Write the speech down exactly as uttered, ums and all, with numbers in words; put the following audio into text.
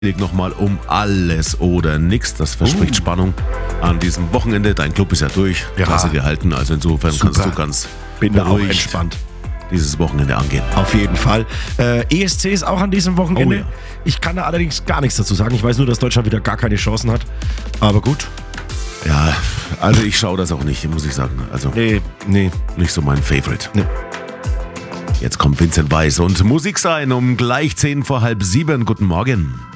Nochmal um alles oder nichts. Das verspricht uh. Spannung an diesem Wochenende. Dein Club ist ja durch, ja. Klasse gehalten. Also insofern Super. kannst du ganz Bin da auch entspannt dieses Wochenende angehen. Auf jeden Fall. Äh, E S C ist auch an diesem Wochenende. Oh, ja. Ich kann da allerdings gar nichts dazu sagen. Ich weiß nur, dass Deutschland wieder gar keine Chancen hat. Aber gut. Ja, also ich schaue das auch nicht, muss ich sagen. Also nee, nee. Nicht so mein Favorite. Nee. Jetzt kommt Vincent Weiss und Musik sein um gleich zehn vor halb sieben. Guten Morgen.